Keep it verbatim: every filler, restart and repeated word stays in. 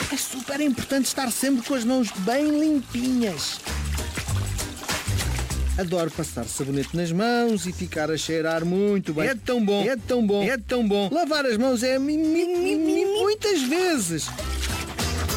É super importante estar sempre com as mãos bem limpinhas. Adoro passar sabonete nas mãos e ficar a cheirar muito bem. É tão bom, é tão bom, é tão bom. Lavar as mãos é mi, mi, mi, mi, muitas vezes.